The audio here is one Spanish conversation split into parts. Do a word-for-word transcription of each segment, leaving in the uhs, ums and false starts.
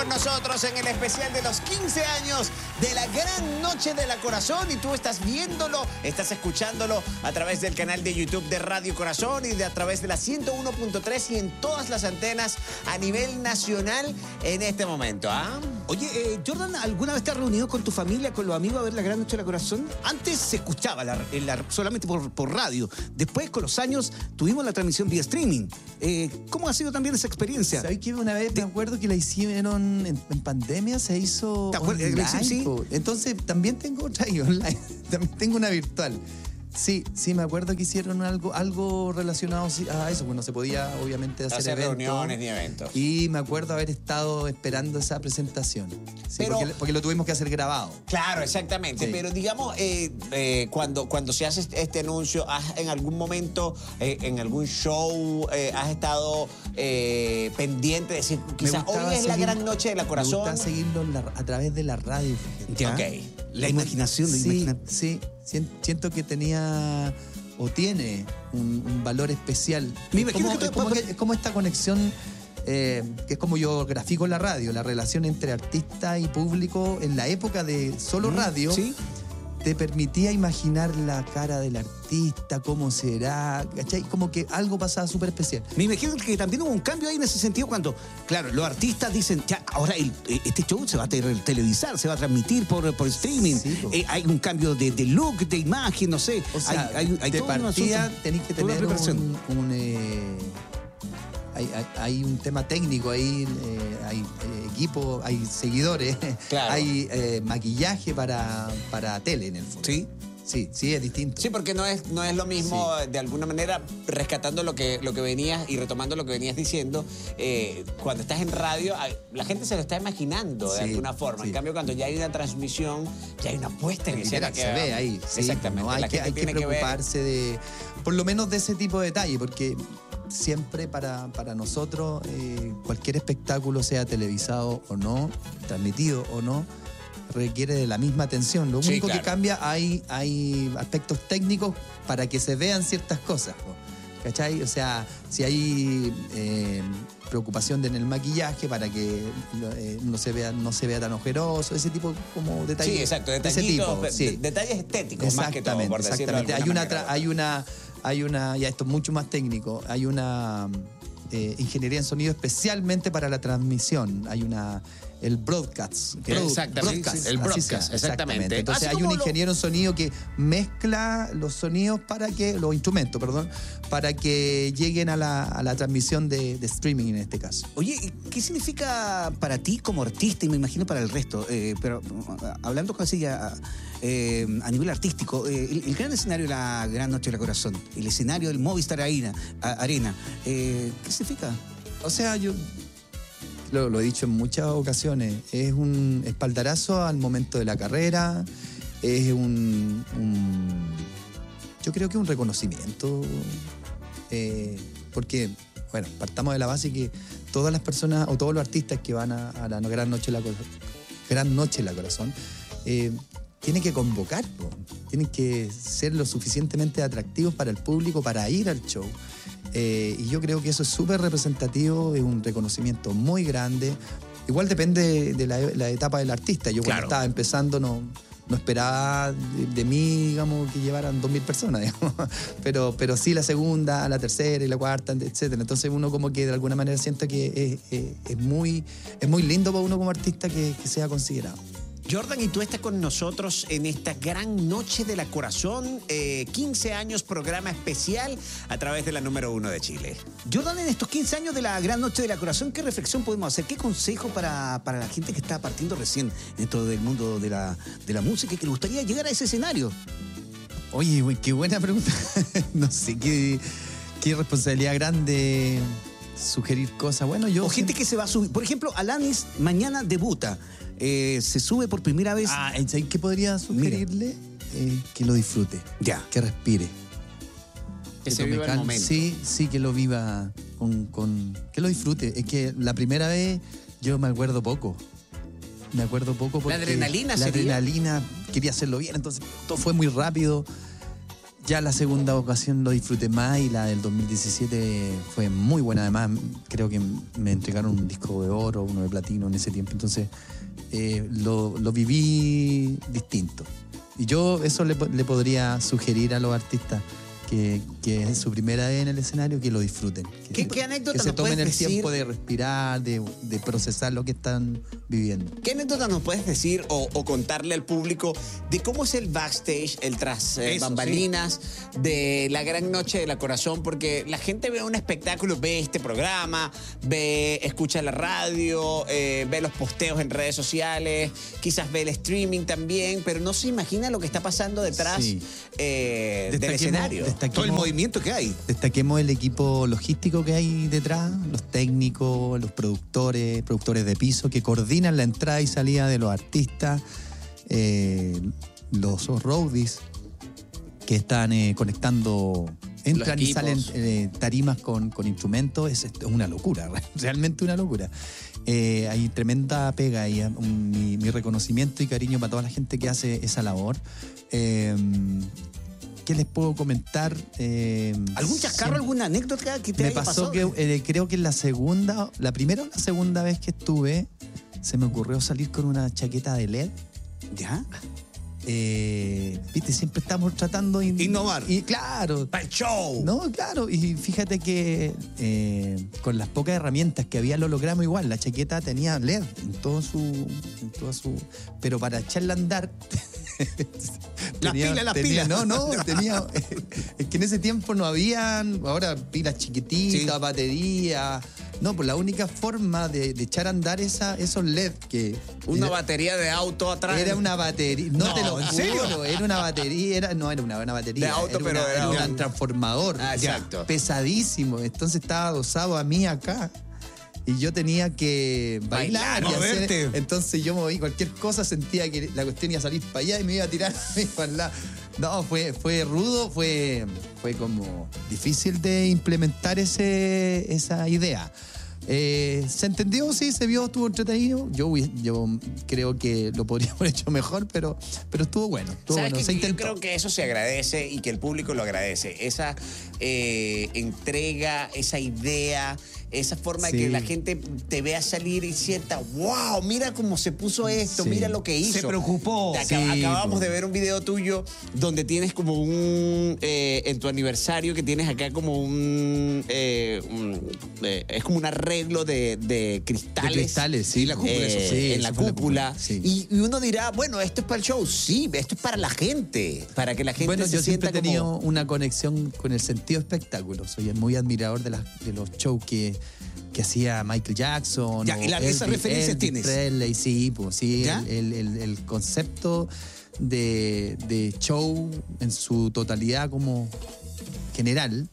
con nosotros en el especial de los quince años de la Gran Noche de la Corazón. Y tú estás viéndolo, estás escuchándolo a través del canal de YouTube de Radio Corazón y de a través de la ciento uno punto tres y en todas las antenas a nivel nacional en este momento. ¿Ah? Oye, eh, Jordan, ¿alguna vez te has reunido con tu familia, con los amigos a ver la Gran Noche de la Corazón? Antes se escuchaba la, la, solamente por, por radio. Después, con los años, tuvimos la transmisión vía streaming. Eh, ¿Cómo ha sido también esa experiencia? ¿Sabes qué? Una vez me acuerdo que la hicieron en, en pandemia, se hizo online. Sí. Entonces, también tengo otra ahí online. También tengo una virtual. Sí, sí, me acuerdo que hicieron algo, algo relacionado a eso. Bueno, se podía obviamente hacer, hacer eventos, reuniones ni eventos. Y me acuerdo haber estado esperando esa presentación. Sí, pero, porque, porque lo tuvimos que hacer grabado. Claro, exactamente. Sí. Pero digamos, eh, eh, cuando, cuando se hace este anuncio, ¿has en algún momento, eh, en algún show, eh, has estado eh, pendiente de decir, quizás hoy es seguir, la Gran Noche de la Corazón? Me gusta seguirlo la, a través de la radio. ¿Ya? Okay. La imaginación de sí, imaginar. Sí, siento que tenía o tiene un, un valor especial. Me es, como, que es, como que, es como esta conexión, eh, que es como yo grafico en la radio, la relación entre artista y público en la época de solo radio. ¿Sí? Te permitía imaginar la cara del artista, cómo será, ¿cachai? Como que algo pasaba súper especial. Me imagino que también hubo un cambio ahí en ese sentido cuando, claro, los artistas dicen, ya, ahora el, este show se va a televisar, se va a transmitir por, por streaming. Sí, eh, hay un cambio de, de look, de imagen, no sé. O sea, hay, hay, hay de partida tenés que tener un... un eh, Hay, hay, hay un tema técnico ahí, eh, hay eh, equipo, hay seguidores, claro. Hay eh, maquillaje para, para tele en el fondo. Sí. Sí, sí, es distinto. Sí, porque no es, no es lo mismo, sí. De alguna manera, rescatando lo que, lo que venías y retomando lo que venías diciendo, eh, cuando estás en radio, la gente se lo está imaginando de sí, alguna forma. Sí. En cambio, cuando ya hay una transmisión, ya hay una puesta en escena que se ve ahí. Sí, exactamente. No, hay la que, hay que preocuparse que de, por lo menos de ese tipo de detalle, porque siempre para, para nosotros, eh, cualquier espectáculo, sea televisado o no, transmitido o no, requiere de la misma atención. Lo único sí, claro. que cambia, hay, hay aspectos técnicos para que se vean ciertas cosas, ¿cachai? O sea, si hay eh, preocupación en el maquillaje para que eh, no, se vea, no se vea tan ojeroso, ese tipo como detalles. Sí, exacto, detallitos, ese tipo, sí. Detalles estéticos más que todo, por exactamente. decirlo de hay una, manera. hay una, hay una, ya esto es mucho más técnico, hay una eh, ingeniería en sonido especialmente para la transmisión, hay una... El broadcast. Exactamente. Broadcast, el broadcast, sea, exactamente. Entonces hay un ingeniero en sonido que mezcla los sonidos para que, los instrumentos, perdón, para que lleguen a la, a la transmisión de, de streaming en este caso. Oye, ¿qué significa para ti como artista y me imagino para el resto? Eh, pero hablando casi ya eh, a nivel artístico, eh, el, el gran escenario de la Gran Noche de la Corazón, el escenario del Movistar Arena, Arena eh, ¿qué significa? O sea, yo... Lo, lo he dicho en muchas ocasiones, es un espaldarazo al momento de la carrera, es un, un yo creo que un reconocimiento, eh, porque, bueno, partamos de la base que todas las personas o todos los artistas que van a, a la Gran Noche de la, Gran Noche de la Corazón, eh, tienen que convocar, ¿no? Tienen que ser lo suficientemente atractivos para el público para ir al show. Eh, y yo creo que eso es súper representativo, es un reconocimiento muy grande. Igual depende de la, la etapa del artista. Yo cuando claro. estaba empezando no, no esperaba de, de mí, digamos, que llevaran dos mil personas, digamos. Pero, pero sí la segunda, la tercera y la cuarta, etcétera. Entonces uno como que de alguna manera siente que es, es, es, muy, es muy lindo para uno como artista que, que sea considerado. Jordan, y tú estás con nosotros en esta Gran Noche de la Corazón, eh, quince años, programa especial a través de la número uno de Chile. Jordan, en estos quince años de la Gran Noche de la Corazón, ¿qué reflexión podemos hacer? ¿Qué consejo para, para la gente que está partiendo recién dentro del mundo de la, de la música y que le gustaría llegar a ese escenario? Oye, qué buena pregunta. No sé, qué, qué responsabilidad grande sugerir cosas. Bueno, yo... O gente que se va a subir. Por ejemplo, Alanis mañana debuta. Eh, se sube por primera vez. Ah, ¿sabes qué podría sugerirle? Eh, que lo disfrute. Ya. Que respire. Que, que se viva el momento. Sí, sí, que lo viva con, con... Que lo disfrute. Es que la primera vez yo me acuerdo poco. Me acuerdo poco porque... ¿La adrenalina La sería? adrenalina, quería hacerlo bien, entonces todo fue muy rápido. Ya la segunda ocasión lo disfruté más y la del dos mil diecisiete fue muy buena. Además, creo que me entregaron un disco de oro, uno de platino en ese tiempo. Entonces, eh, lo, lo viví distinto. Y yo eso le, le podría sugerir a los artistas que, que es su primera vez en el escenario, que lo disfruten. Que ¿Qué, se, qué anécdota que se nos tomen puedes el decir? tiempo de respirar, de, de procesar lo que están viviendo. ¿Qué anécdota nos puedes decir o, o contarle al público de cómo es el backstage, el tras eh, Eso, bambalinas de la Gran Noche de la Corazón? Porque la gente ve un espectáculo, ve este programa, ve, escucha la radio, eh, ve los posteos en redes sociales, quizás ve el streaming también, pero no se imagina lo que está pasando detrás Sí. eh, del Destaquemos- escenario. destaquemos- Todo el movimiento que hay. Destaquemos el equipo logístico que hay detrás, los técnicos, los productores, productores de piso que coordinan la entrada y salida de los artistas, eh, los roadies que están eh, conectando, entran y equipos. salen eh, tarimas con, con instrumentos, es, es una locura, realmente una locura. Eh, hay tremenda pega y un- mi, mi reconocimiento y cariño para toda la gente que hace esa labor. Eh, ¿Qué les puedo comentar? Eh, ¿Algún chascarro, siempre- alguna anécdota que te me haya pasó pasado? que eh, creo que en la segunda, la primera o la segunda vez que estuve, se me ocurrió salir con una chaqueta de L E D. ¿Ya? Eh, Viste, siempre estamos tratando de Innovar. Y claro. ¡Para el show! No, claro. Y fíjate que eh, con las pocas herramientas que había lo logramos igual. La chaqueta tenía L E D en todo su. En toda su pero para echarla a andar. Las pilas, las tenía- pilas. No, no, tenía. Es que en ese tiempo no habían. Ahora pilas chiquititas, Sí. batería. No, pues la única forma de, de echar a andar esa, esos L E D que. Una era- batería de auto atrás. Era una batería. No, No, te lo ¿en juro, serio? Era una batería. Era, no, era una, una batería. De auto, era pero una- era era un- un transformador. Ah, ya, exacto. pesadísimo. Entonces estaba adosado a mí acá. Y yo tenía que bailar, Bailar, y hacer- moverte. entonces yo moví cualquier cosa, sentía que la cuestión iba a salir para allá y me iba a tirar para el lado. No, fue, fue rudo, fue, fue como difícil de implementar ese, esa idea. Eh, ¿Se entendió? Sí, se vio, estuvo entretenido. Yo, hubies- yo creo que lo podríamos haber hecho mejor, pero, pero estuvo bueno. Estuvo ¿Sabes bueno, qué? se Yo intentó. creo que eso se agradece y que el público lo agradece. Esa eh, entrega, esa idea, esa forma de Sí. que la gente te vea salir y sienta, wow, mira cómo se puso esto, Sí. mira lo que hizo. Se preocupó. Te acab- Sí, acabamos po. de ver un video tuyo donde tienes como un, eh, en tu aniversario, que tienes acá como un, eh, un, eh, es como un arreglo de, de cristales. De cristales, sí. la cúpula, eh, eso sí, en eso la fue la cúpula. cúpula, sí. y, y uno dirá, bueno, esto es para el show. Sí, esto es para la gente, para que la gente Bueno, se yo siempre sienta he tenido como... una conexión con el sentido espectáculo. Soy muy admirador de, las- de los shows que, que hacía Michael Jackson. Ya, o y la- esas Elvis- referencias Elvis tienes. Presley, sí, pues sí. ¿Ya? El, el- el- el concepto de, de show en su totalidad como general.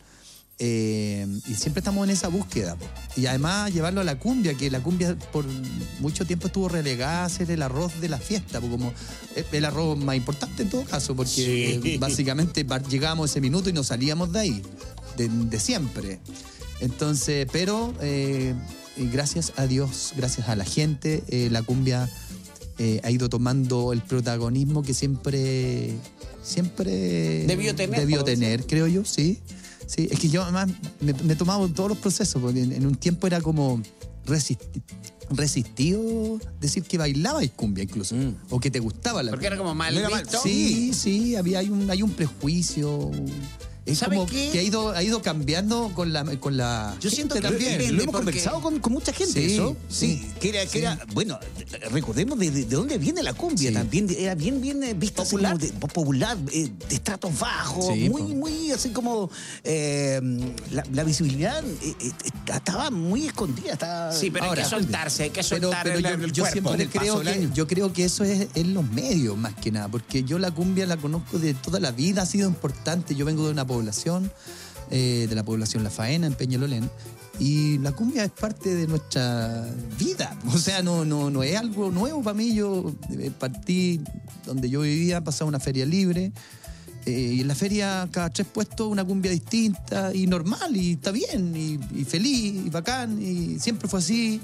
eh, y siempre estamos en esa búsqueda. po. Y además llevarlo a la cumbia, que la cumbia por mucho tiempo estuvo relegada a ser el arroz de la fiesta, po, como el arroz más importante en todo caso, porque Sí. básicamente par- llegábamos ese minuto y nos salíamos de ahí, de, de siempre. Entonces, pero eh, y gracias a Dios, gracias a la gente, eh, la cumbia eh, ha ido tomando el protagonismo que siempre, siempre Debió tener, debió por tener, creo yo, sí. Sí, es que yo además me, me he tomado todos los procesos, porque en, en un tiempo era como resisti- resistido decir que bailabais cumbia incluso, Mm. o que te gustaba la Porque era como mal No era mal. visto. Sí, sí, había, hay, un, hay un prejuicio. Es ¿Sabe como qué? que ha ido, ha ido cambiando con la, con la Yo siento que gente también. también, lo depende hemos porque- conversado con, con mucha gente, Sí, eso. Sí, sí, que era, que sí. era bueno, recordemos de, de- de dónde viene la cumbia Sí. también, era bien, bien eh, vista así Popular. como de, popular, eh, de estratos bajos, Sí, muy, po. muy así como eh, la, la visibilidad eh, eh, estaba muy escondida, estaba... Sí, pero Ahora, hay que soltarse, hay que Pero, soltar pero el, yo, el yo cuerpo. siempre con el paso creo del que, año. yo creo que eso es en los medios más que nada, porque yo la cumbia la conozco de toda la vida, ha sido importante. Yo vengo de una población, eh, de la población La Faena, en Peñalolén, y la cumbia es parte de nuestra vida. O sea, no, no, no es algo nuevo para mí. Yo eh, partí donde yo vivía, pasaba una feria libre. Eh, y en la feria, cada tres puestos, una cumbia distinta y normal, y está bien, y, y feliz, y bacán, y siempre fue así.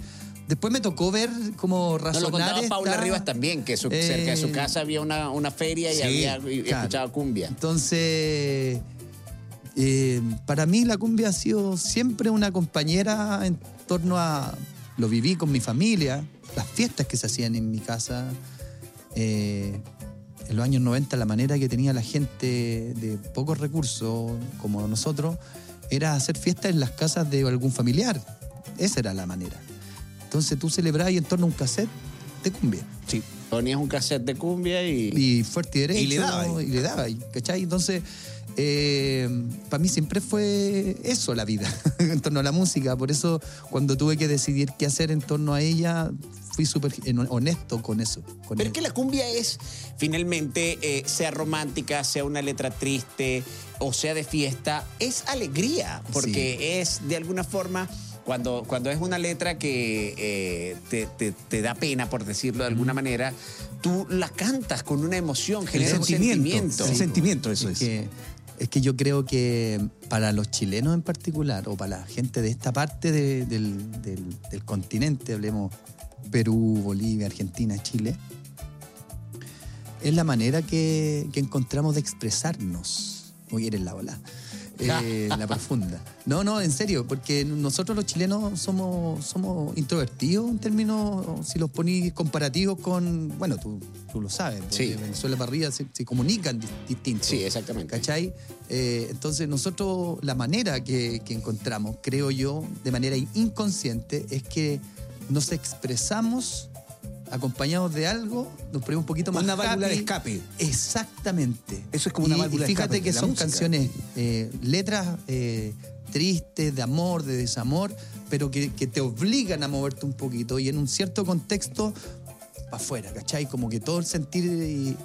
después me tocó ver como No, razonar lo contaba esta- Paula Rivas también, que su- Eh, cerca de su casa había una, una feria y sí, había y claro. escuchaba cumbia. Entonces, eh, para mí la cumbia ha sido siempre una compañera en torno a... Lo viví con mi familia, las fiestas que se hacían en mi casa. Eh, en los años noventa, la manera que tenía la gente de pocos recursos, como nosotros, era hacer fiestas en las casas de algún familiar. Esa era la manera. Entonces tú celebrabas en torno a un cassette de cumbia. Sí. Ponías un cassette de cumbia y... Y fuerte y derecho. Y le daba. Y le daba, y, ¿cachai? Entonces, eh, para mí siempre fue eso la vida, en torno a la música. Por eso, cuando tuve que decidir qué hacer en torno a ella, fui súper honesto con eso. Con Pero él. es que la cumbia es, finalmente, eh, sea romántica, sea una letra triste o sea de fiesta, es alegría, porque Sí. es de alguna forma, cuando, cuando es una letra que eh, te, te- te da pena, por decirlo de alguna manera, tú la cantas con una emoción, El genera un sentimiento. sentimiento. El sentimiento, eso es. Que, es que yo creo que para los chilenos en particular, o para la gente de esta parte de- del, del- del continente, hablemos Perú, Bolivia, Argentina, Chile, es la manera que, que encontramos de expresarnos. Uy, eres la ola. Eh, la profunda. No, no, en serio, porque nosotros los chilenos somos, somos introvertidos en términos, si los ponís comparativos con, bueno, tú, tú lo sabes, Sí. de Venezuela para arriba se, se comunican di- distintos. Sí, exactamente. ¿Cachai? Eh, entonces nosotros, la manera que, que encontramos, creo yo, de manera inconsciente, es que nos expresamos acompañados de algo, nos ponemos un poquito más Una válvula de happy. escape. Exactamente. Eso es como una Y- válvula y de fíjate escape que de la son música. canciones, eh, letras eh, tristes, de amor, de desamor, pero que, que te obligan a moverte un poquito y en un cierto contexto para afuera, ¿cachai? Como que todo el sentir eh,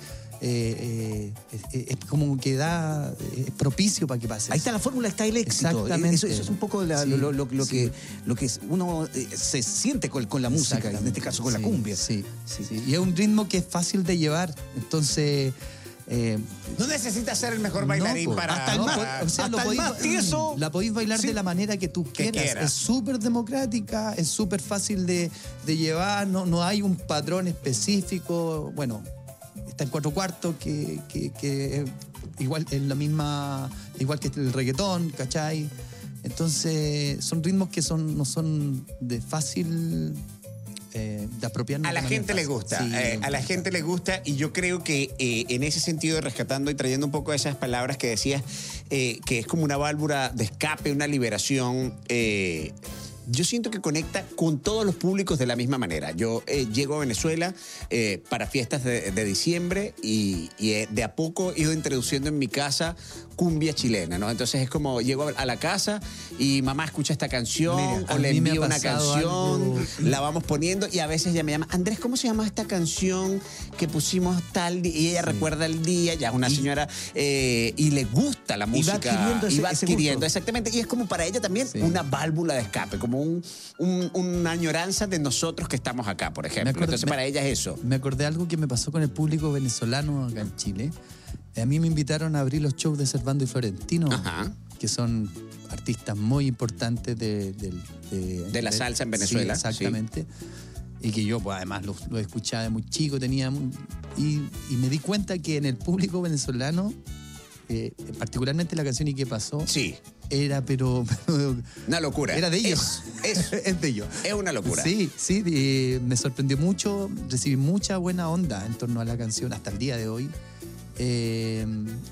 eh, eh, es como que da, es propicio para que pase. Ahí eso. está la fórmula, está el éxito. Exactamente. Eso, eso es un poco la- Sí, lo, lo- lo sí. que, lo que uno eh, se siente con, con la música, en Exactamente. este caso con la Sí, cumbia. Sí, sí, sí. Y es un ritmo que es fácil de llevar. Entonces. eh, No necesitas ser el mejor bailarín no, po. para... hasta el no, más- po- o sea, hasta lo el podéis- más tieso. La podéis bailar Sí. de la manera que tú Que quieras. quieras. Es súper democrática, es súper fácil de, de llevar, no, no hay un patrón específico. Bueno, está en cuatro cuartos, que, que, que es igual, es la misma, igual que el reggaetón, ¿cachai? Entonces, son ritmos que son, no son de fácil eh, de apropiarnos. A la de manera gente le fácil. gusta, Sí, eh, a la gente le gusta y yo creo que eh, en ese sentido, rescatando y trayendo un poco esas palabras que decías, eh, que es como una válvula de escape, una liberación, eh, yo siento que conecta con todos los públicos de la misma manera. Yo eh, llego a Venezuela eh, para fiestas de, de diciembre y, y, eh, de a poco he ido introduciendo en mi casa cumbia chilena, ¿no? Entonces es como llego a la casa y mamá escucha esta canción Mira, o a le mí me ha envío una pasado canción, algo- la vamos poniendo y a veces ella me llama, Andrés, ¿cómo se llama esta canción que pusimos tal día? Y ella recuerda el día, ya es una señora, eh, y le gusta la Y va música. adquiriendo ese- y va ese adquiriendo, gusto. exactamente. Y es como para ella también Sí. una válvula de escape, como un, un- una añoranza de nosotros que estamos acá, por ejemplo. acuerdo- Entonces me- para ella es eso. Me acordé de algo que me pasó con el público venezolano acá en Chile. A mí me invitaron a abrir los shows de Servando y Florentino, Ajá. que son artistas muy importantes de, del- de, De la salsa en Venezuela, Sí, exactamente. Y que yo, pues, además, lo, lo escuchaba de muy chico, tenía... muy- y, y me di cuenta que en el público venezolano, eh, particularmente la canción ¿Y qué pasó? Sí, Era, pero... pero una locura. era de ellos. Es, es, es de ellos. es una locura. Sí, sí, eh, me sorprendió mucho, recibí mucha buena onda en torno a la canción hasta el día de hoy. Eh,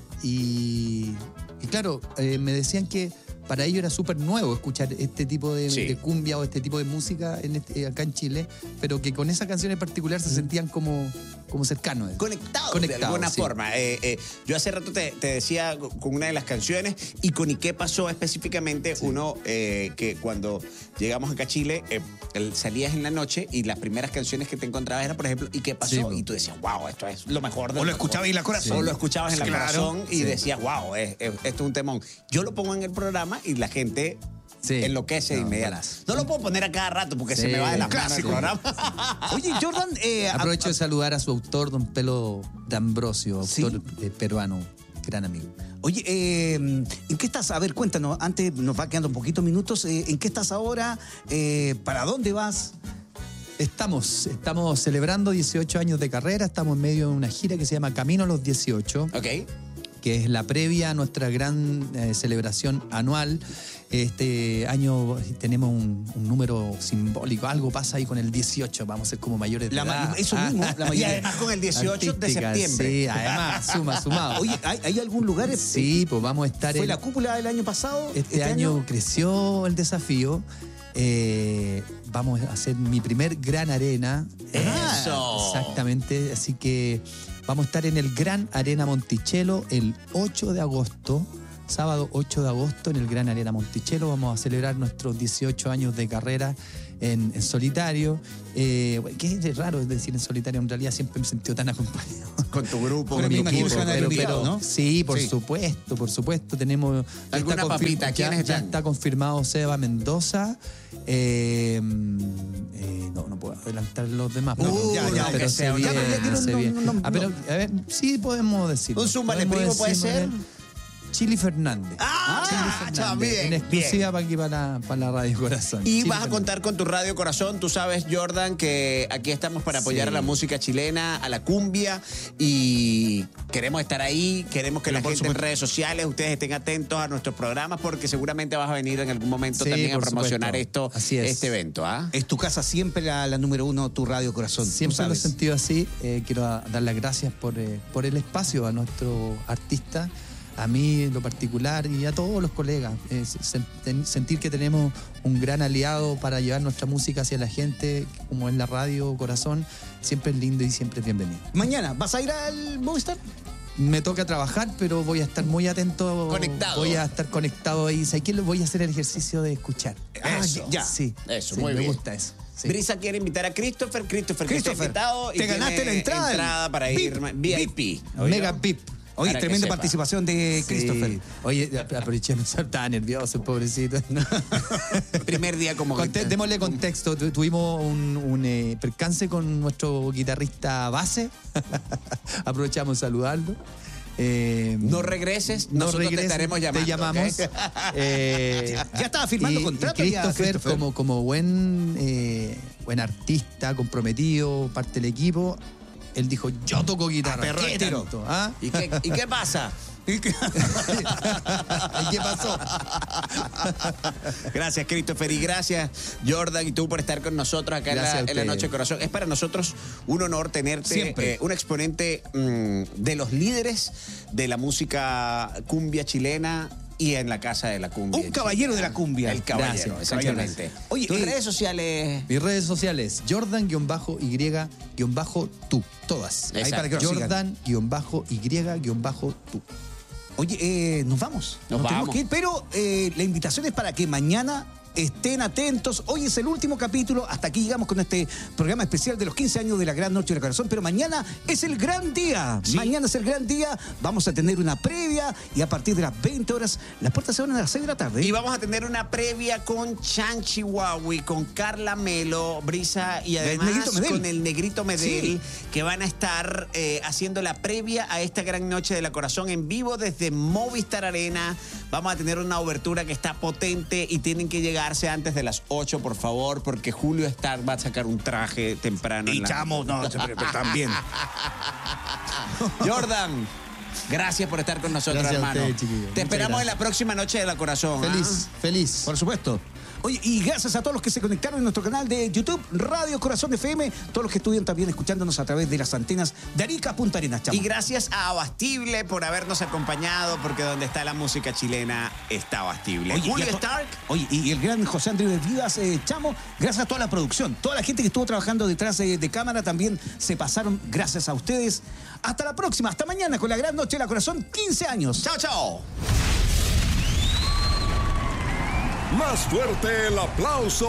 y, y claro, eh, me decían que para ellos era súper nuevo escuchar este tipo de, Sí. de cumbia o este tipo de música en este- acá en Chile, pero que con esa canción en particular se sentían como, como cercanos. Conectados de Conectados, alguna sí. forma. Eh, eh, yo hace rato te, te decía con una de las canciones y con ¿Y qué pasó específicamente? Uno eh, que cuando llegamos acá a Chile, eh, el- salías en la noche y las primeras canciones que te encontrabas eran, por ejemplo, ¿Y qué pasó? Sí, po. Y tú decías, wow, esto es lo mejor de O lo escuchabas en la corazón. O lo escuchabas en la Claro. corazón y Sí. decías, wow, es- es- esto es un temón. Yo lo pongo en el programa y la gente Sí. enloquece de No, inmediato. buenas. No lo puedo poner a cada rato porque Sí. se me va de las manos el Clásico. programa. Oye, Jordan, eh, a- Aprovecho de saludar a su autor, don Pelo D'Ambrosio, Sí. autor eh, peruano, gran amigo. Oye, eh, ¿en qué estás? A ver, cuéntanos, antes nos va quedando un poquito minutos. eh, ¿En qué estás ahora? Eh, ¿Para dónde vas? Estamos, estamos celebrando dieciocho años de carrera, estamos en medio de una gira que se llama Camino a los dieciocho. Ok. Que es la previa a nuestra gran eh, celebración anual. Este año tenemos un, un número simbólico, algo pasa ahí con el dieciocho, vamos a ser como mayores de La ma- edad. eso mismo, la Y mayoría. además con el dieciocho de Artística, septiembre. Sí, además, suma, sumado. Oye, ¿hay, hay algún lugar? Sí, pues vamos a estar ¿Fue en... la cúpula del año pasado? Este, año, creció el desafío. Eh, vamos a hacer mi primer gran arena. ¡Eso! Exactamente. Así que vamos a estar en el Gran Arena Monticello el ocho de agosto. Sábado ocho de agosto en el Gran Arena Monticello. Vamos a celebrar nuestros dieciocho años de carrera en, en solitario. Eh, que es raro decir en solitario. En realidad siempre me he sentido tan acompañado. Con tu grupo, Pero con me tu imagino equipo. que van a pero, invitado, pero- ¿no? Sí, por Sí. supuesto, por supuesto. Tenemos. ya ¿Alguna está confir- papita? ¿Quiénes ya, ya están? está confirmado Seba Mendoza. Eh, eh, no, no puedo adelantar los demás. Uh, pero, ya, pero- ya, pero que se sea una- viene, Ya, pero ya se tiene un- viene. un- un- Ah, pero, a ver, sí podemos decirlo. ¿Un Zúmbale Podemos Primo puede decirlo, ser? eh, Chili Fernández. Ah, Chili ah, Fernández, también. En exclusiva para aquí para, para la Radio Corazón. Y Chili vas a Fernández. contar con tu Radio Corazón. Tú sabes, Jordan, que aquí estamos para apoyar Sí. a la música chilena, a la cumbia. Y queremos estar ahí. Queremos que Pero la por gente en supuesto. redes sociales, ustedes estén atentos a nuestros programas, porque seguramente vas a venir en algún momento Sí, también a por promocionar supuesto. esto, Así es. este evento. ¿ah? Es tu casa siempre la, la número uno, tu Radio Corazón. tú Siempre lo he sabes. sentido así. Eh, quiero a- dar las gracias por, eh, por el espacio a nuestro artista, a mí en lo particular y a todos los colegas. Eh, sen- ten- sentir que tenemos un gran aliado para llevar nuestra música hacia la gente, como es la Radio Corazón, siempre es lindo y siempre es bienvenido. Mañana, ¿vas a ir al Movistar? Me toca trabajar, pero voy a estar muy atento. Conectado. Voy a estar conectado ahí. ¿Sabes qué? Voy a hacer el ejercicio de escuchar. Ah, Eso. ya. Sí. Eso, sí, muy me bien. gusta eso. Sí. Brisa quiere invitar a Christopher. Christopher, que está Christopher, invitado. y te ganaste tiene la entrada. entrada para V I ir. P. V I P. Mega V I P. Oye, Para que tremenda sepa. participación de Sí. Christopher. Oye, aproveché, estaba nervioso, pobrecito. Primer día como Conte- démosle contexto. Tu- Tuvimos un, un, eh, percance con nuestro guitarrista base. Aprovechamos de saludarlo. Eh, No regreses, no nosotros te regreses, estaremos llamando. Te llamamos. ¿ok? Eh, Ya estaba firmando y- contrato y ya, Christopher, Christopher. como, como buen, eh, buen artista, comprometido, parte del equipo, él dijo, yo toco guitarra. Aperró ¿Qué el tiro. tanto, ah? ¿Y qué, ¿Y qué pasa? ¿Y qué pasó? Gracias, Christopher, y gracias, Jordan, y tú por estar con nosotros acá en Gracias la, a en la ustedes. Noche de Corazón. Es para nosotros un honor tenerte, Siempre. eh, un exponente mm, de los líderes de la música cumbia chilena y en la Casa de la Cumbia. Un caballero de la cumbia. El caballero, Gracias, exactamente. caballero. Oye, Tus eh, redes sociales. Mis redes sociales, Jordan-Y-tú. Todas. Ahí para que lo sigan. Jordan-Y-tú. Oye, eh, nos vamos. Nos tenemos vamos. que ir, pero eh, la invitación es para que mañana estén atentos. Hoy es el último capítulo. Hasta aquí llegamos con este programa especial de los quince años de la Gran Noche del Corazón. Pero mañana es el gran día. Sí. Mañana es el gran día. Vamos a tener una previa y a partir de las veinte horas, las puertas se abren a las seis de la tarde. Y vamos a tener una previa con Chan Chihuahua, con Carla Melo, Brisa y además Negrito Medel. con el Negrito Medel, Sí. que van a estar eh, haciendo la previa a esta gran noche de la Corazón en vivo desde Movistar Arena. Vamos a tener una obertura que está potente y tienen que llegarse antes de las ocho, por favor, porque Julio Star va a sacar un traje temprano. Y en la- chamo, no, pero, pero también. Jordan, gracias por estar con nosotros, Gracias a hermano. ustedes, chiquillos. Te Muchas esperamos en gracias. la próxima Noche de la Corazón. ¿ah? Feliz, feliz. Por supuesto. Oye, y gracias a todos los que se conectaron en nuestro canal de YouTube, Radio Corazón F M, todos los que estuvieron también escuchándonos a través de las antenas de Arica a Punta Arenas, chamo. Y gracias a Abastible por habernos acompañado, porque donde está la música chilena está Abastible. Oye, Julio y a to- Stark. Oye, y el gran José Andrés Vivas, eh, Chamo, gracias a toda la producción, toda la gente que estuvo trabajando detrás de, de cámara también se pasaron, gracias a ustedes. Hasta la próxima, hasta mañana con la Gran Noche de la Corazón, quince años. Chao, chao. Más fuerte el aplauso.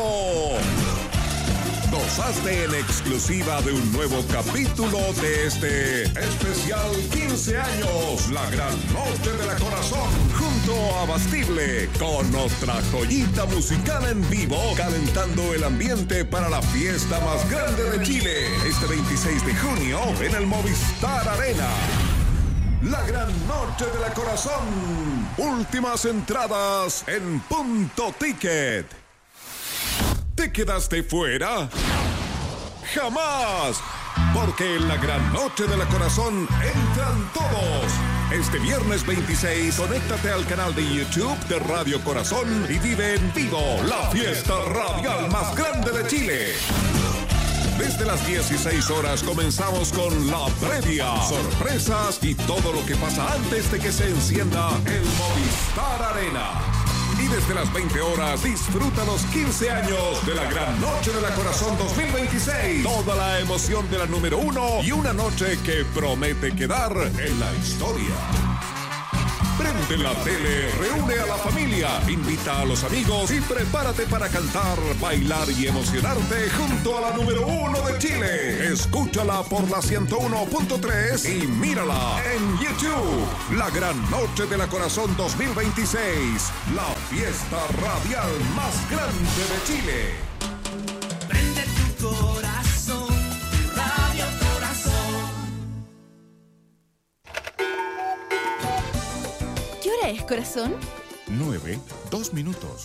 Gozaste en exclusiva de un nuevo capítulo de este especial quince años, la Gran Noche de la Corazón, junto a Abastible, con nuestra joyita musical en vivo, calentando el ambiente para la fiesta más grande de Chile, este veintiséis de junio en el Movistar Arena. La Gran Noche de la Corazón. Últimas entradas en Punto Ticket. ¿Te quedaste fuera? jamás. Porque en la gran noche de la corazón entran todos. Este viernes veintiséis, conéctate al canal de YouTube de Radio Corazón y vive en vivo la fiesta radial más grande de Chile. Desde las dieciséis horas comenzamos con la previa, sorpresas y todo lo que pasa antes de que se encienda el Movistar Arena. Y desde las veinte horas disfruta los quince años de la Gran Noche de la Corazón dos mil veintiséis. Toda la emoción de la número uno y una noche que promete quedar en la historia. Prende la tele, reúne a la familia, invita a los amigos y prepárate para cantar, bailar y emocionarte junto a la número uno de Chile. Escúchala por la ciento uno punto tres y mírala en YouTube. La Gran Noche de la Corazón dos mil veintiséis, la fiesta radial más grande de Chile. Prende tu corazón, Radio Corazón. ¿Qué hora es, corazón? nueve, dos minutos.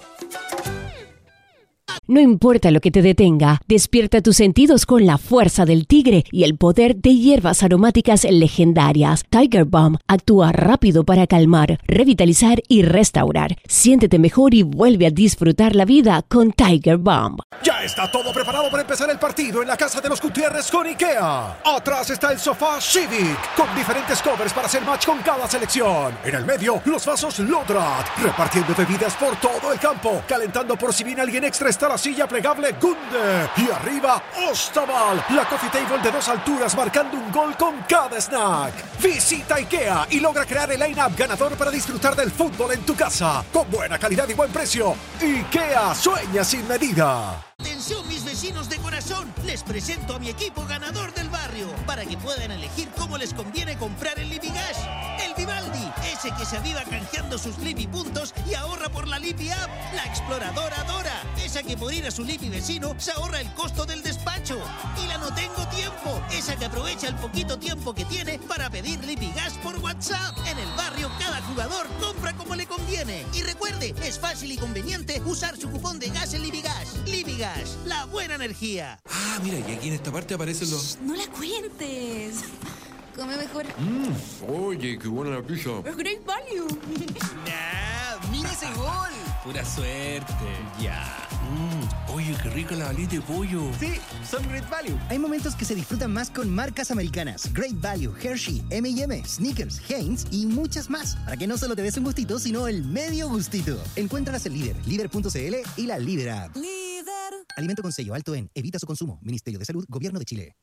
No importa lo que te detenga, despierta tus sentidos con la fuerza del tigre y el poder de hierbas aromáticas legendarias. Tiger Balm actúa rápido para calmar, revitalizar y restaurar. Siéntete mejor y vuelve a disfrutar la vida con Tiger Balm. Ya está todo preparado para empezar el partido en la casa de los Gutiérrez con IKEA. Atrás está el sofá Civic con diferentes covers para hacer match con cada selección. En el medio, los vasos Lodrat, repartiendo bebidas por todo el campo, calentando por si viene alguien extra está la silla plegable Gunde. Y arriba, Ostaval, la coffee table de dos alturas marcando un gol con cada snack. Visita IKEA y logra crear el line-up ganador para disfrutar del fútbol en tu casa. Con buena calidad y buen precio. IKEA, sueña sin medida. Atención, mis vecinos de corazón, les presento a mi equipo ganador del barrio para que puedan elegir cómo les conviene comprar el Lipigas. El Vivaldi, ese que se aviva canjeando sus Lipi puntos y ahorra por la Lipi App. La exploradora Dora, esa que por ir a su Lipi vecino se ahorra el costo del despacho. Y la no tengo tiempo, esa que aprovecha el poquito tiempo que tiene para pedir Lipigas por WhatsApp. En el barrio cada jugador compra como le conviene. Y recuerde, es fácil y conveniente usar su cupón de gas en Lipigas. Lipigas, la buena energía. Ah, mira, y aquí en esta parte aparecen los... Shh, no la cuentes. Come mejor. Mm, oye, qué buena la pizza. Es Great Value. Nah, mira ese gol. Pura suerte. Ya. Mm, oye, qué rica la alita de pollo. Sí, son Great Value. Hay momentos que se disfrutan más con marcas americanas. Great Value, Hershey, eme y eme, Snickers, Heinz y muchas más. Para que no solo te des un gustito, sino el medio gustito. Encuéntralas en Líder, líder punto cl y la Líder App. Líder. Alimento con sello alto en Evita su consumo. Ministerio de Salud, Gobierno de Chile.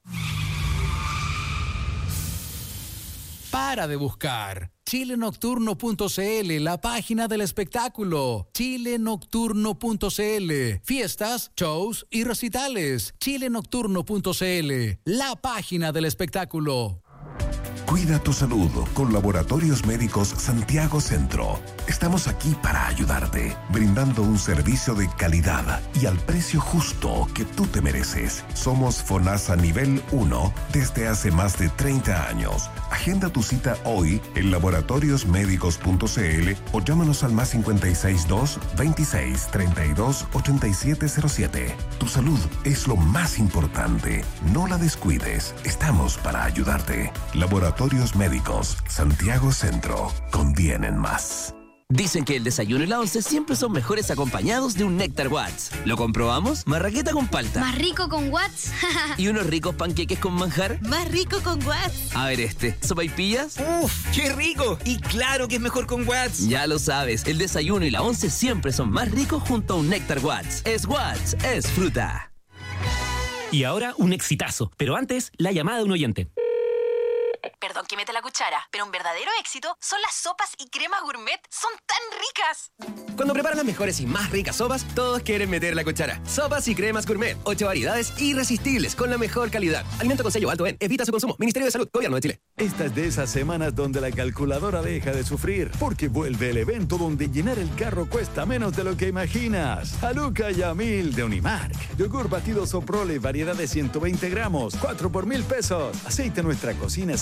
Para de buscar. chile nocturno punto cl, la página del espectáculo. chile nocturno punto cl. Fiestas, shows y recitales. chile nocturno punto cl, la página del espectáculo. Cuida tu salud con Laboratorios Médicos Santiago Centro. Estamos aquí para ayudarte, brindando un servicio de calidad y al precio justo que tú te mereces. Somos FONASA nivel uno desde hace más de treinta años. Agenda tu cita hoy en laboratorios médicos punto cl o llámanos al más cinco seis dos, veintiséis, treinta y dos, ochenta y siete cero siete. Tu salud es lo más importante. No la descuides. Estamos para ayudarte. Laboratorios Médicos Santiago Centro. Convienen más. Dicen que el desayuno y la once siempre son mejores acompañados de un Néctar Watts. ¿Lo comprobamos? Marraqueta con palta. Más rico con Watts. ¿Y unos ricos panqueques con manjar? Más rico con Watts. A ver este, ¿sopaipillas? ¡Uf! ¡Qué rico! Y claro que es mejor con Watts. Ya lo sabes, el desayuno y la once siempre son más ricos junto a un Néctar Watts. Es Watts, es fruta. Y ahora un exitazo, pero antes la llamada de un oyente. Perdón que mete la cuchara, pero un verdadero éxito son las sopas y cremas gourmet. ¡Son tan ricas! Cuando preparan las mejores y más ricas sopas, todos quieren meter la cuchara. Sopas y cremas gourmet. Ocho variedades irresistibles con la mejor calidad. Alimento con sello alto en. Evita su consumo. Ministerio de Salud. Gobierno de Chile. Esta es de esas semanas donde la calculadora deja de sufrir, porque vuelve el evento donde llenar el carro cuesta menos de lo que imaginas. Haluca Yamil de Unimark. Yogur batido Soprole, variedad de ciento veinte gramos. cuatro por mil pesos. Aceite Nuestra Cocina cien por ciento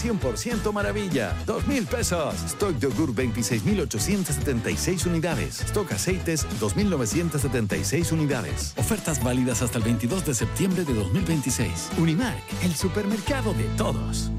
ciento maravilla, dos mil pesos. Stock yogur, veintiséis mil ochocientas setenta y seis unidades. Stock aceites, dos mil novecientas setenta y seis unidades. Ofertas válidas hasta el veintidós de septiembre de dos mil veintiséis. Unimark, el supermercado de todos.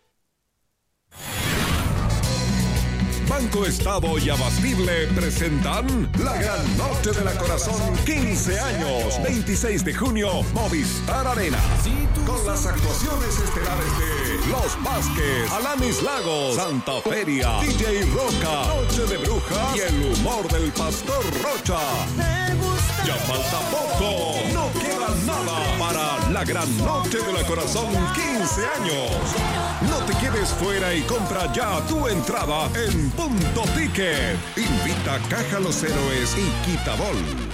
Banco Estado y Abastible presentan la gran noche de la corazón, quince años, veintiséis de junio, Movistar Arena. Con las actuaciones estelares de Los Vázquez, Alanis Lagos, Santa Feria, D J Roca, Noche de Brujas y el humor del Pastor Rocha. Ya falta poco, no queda nada para la gran noche de la corazón, quince años. No te quedes fuera y compra ya tu entrada en Punto Ticket. Invita Caja Los Héroes y Quitabol.